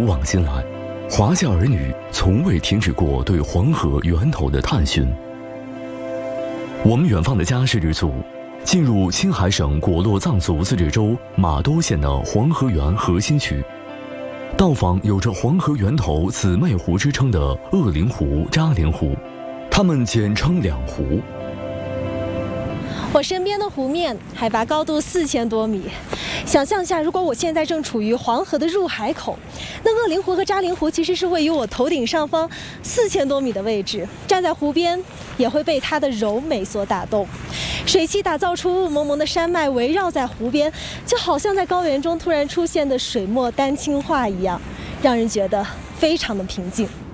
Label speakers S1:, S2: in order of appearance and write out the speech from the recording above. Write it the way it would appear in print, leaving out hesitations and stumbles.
S1: 往今来，华夏儿女从未停止过对黄河源头的探寻。我们远方的家世之祖，进入青海省果洛藏族自治州玛兜县的黄河源核心区，到访有着黄河源头姊妹湖之称的鄂陵湖、扎陵湖，它们简称两湖。
S2: 我身边的湖面海拔高度4000多米，想象一下，如果我现在正处于黄河的入海口，那鄂陵湖和扎陵湖其实是位于我头顶上方4000多米的位置，站在湖边也会被它的柔美所打动。水汽打造出雾蒙蒙的山脉围绕在湖边，就好像在高原中突然出现的水墨丹青画一样，让人觉得非常的平静。